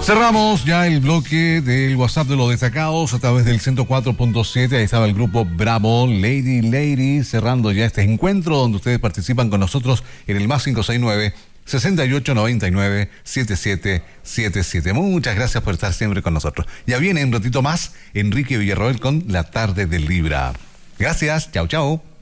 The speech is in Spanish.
Cerramos ya el bloque del WhatsApp de los destacados a través del 104.7. Ahí estaba el grupo Bravo, Lady, cerrando ya este encuentro donde ustedes participan con nosotros en el más 569-6899-7777. Muchas gracias por estar siempre con nosotros. Ya viene un ratito más Enrique Villarroel con La Tarde del Libra. Gracias, chao.